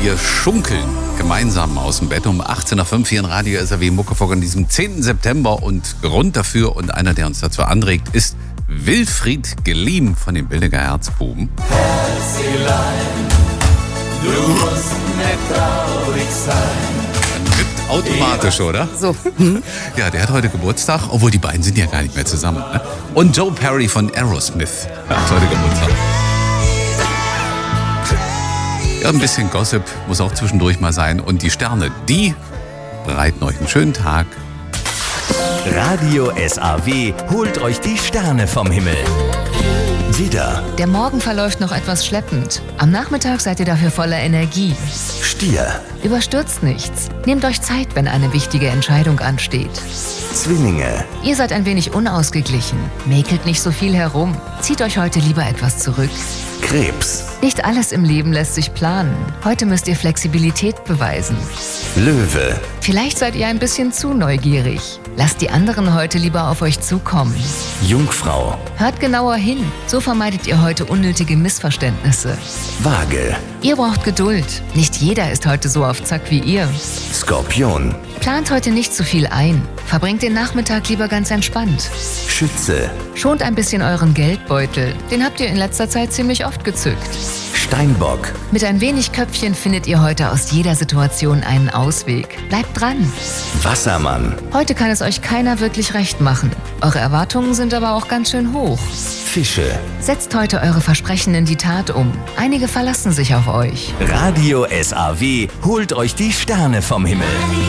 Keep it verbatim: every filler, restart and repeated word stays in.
Wir schunkeln gemeinsam aus dem Bett um achtzehn Uhr fünf hier in Radio S R W Muckefuck an diesem zehnten September. Und Grund dafür und einer, der uns dazu anregt, ist Wilfried Geliem von den Billiger Herzbuben. Herzelein, du musst nicht traurig sein. Man wippt automatisch, oder? So. Ja, der hat heute Geburtstag, obwohl die beiden sind ja gar nicht mehr zusammen. Ne? Und Joe Perry von Aerosmith hat heute Geburtstag. Ja, ein bisschen Gossip muss auch zwischendurch mal sein. Und die Sterne, die bereiten euch einen schönen Tag. Radio S A W holt euch die Sterne vom Himmel. Widder, Der Morgen verläuft noch etwas schleppend. Am Nachmittag seid ihr dafür voller Energie. Stier, Überstürzt nichts. Nehmt euch Zeit, wenn eine wichtige Entscheidung ansteht. Zwillinge, Ihr seid ein wenig unausgeglichen. Mäkelt nicht so viel herum. Zieht euch heute lieber etwas zurück. Krebs, Nicht alles im Leben lässt sich planen. Heute müsst ihr Flexibilität beweisen. Löwe, Vielleicht seid ihr ein bisschen zu neugierig. Lasst die anderen heute lieber auf euch zukommen. Jungfrau, Hört genauer hin. So vermeidet ihr heute unnötige Missverständnisse. Waage, Ihr braucht Geduld. Nicht jeder ist heute so auf Zack wie ihr. Skorpion, Plant heute nicht zu viel ein. Verbringt den Nachmittag lieber ganz entspannt. Schütze, Schont ein bisschen euren Geldbeutel. Den habt ihr in letzter Zeit ziemlich oft gezückt. Steinbock, Mit ein wenig Köpfchen findet ihr heute aus jeder Situation einen Ausweg. Bleibt dran. Wassermann, Heute kann es euch keiner wirklich recht machen. Eure Erwartungen sind aber auch ganz schön hoch. Fische. Setzt heute eure Versprechen in die Tat um. Einige verlassen sich auf euch. Radio S A W holt euch die Sterne vom Himmel.